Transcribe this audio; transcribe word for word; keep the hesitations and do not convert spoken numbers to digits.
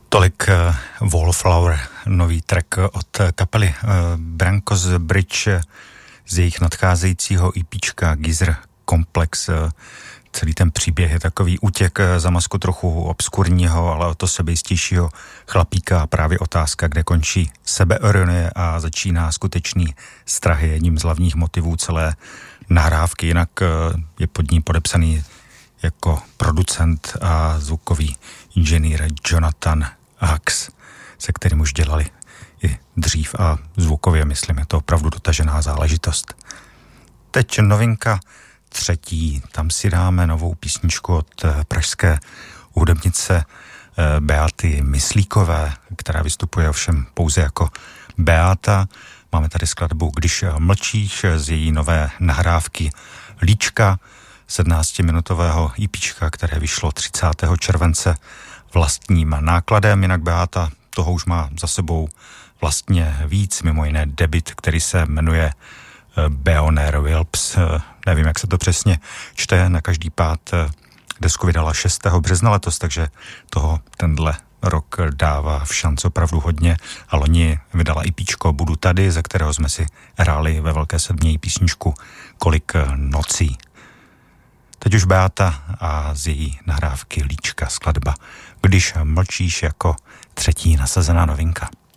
Tolik uh, Wallflower, nový track od kapely uh, Brancos Bridge z jejich nadcházejícího EPčka Geyser Complex. Uh, celý ten příběh je takový útěk za masku trochu obskurního, ale o to sebejistějšího chlapíka a právě otázka, kde končí sebeironie a začíná skutečný strach, je jedním z hlavních motivů celé nahrávky. Jinak uh, je pod ní podepsaný jako producent a zvukový inženýr Jonathan Hux, se kterým už dělali i dřív a zvukově, myslím, je to opravdu dotažená záležitost. Teď novinka třetí, tam si dáme novou písničku od pražské hudebnice Beaty Myslíkové, která vystupuje ovšem pouze jako Beata. Máme tady skladbu Když mlčíš z její nové nahrávky Líčka, sedmnáctiminutového EPčka, které vyšlo třicátého července vlastním nákladem. Jinak Beata toho už má za sebou vlastně víc, mimo jiné debut, který se jmenuje Beoner Wilps. Nevím, jak se to přesně čte, na každý pád desku vydala šestého března letos, takže toho tenhle rok dává v šanc opravdu hodně. A loni vydala EPčko Budu tady, ze kterého jsme si hráli ve Velké sedmě písničku Kolik nocí. Teď už Beata a z její nahrávky Líčka skladba Když mlčíš jako třetí nasazená novinka.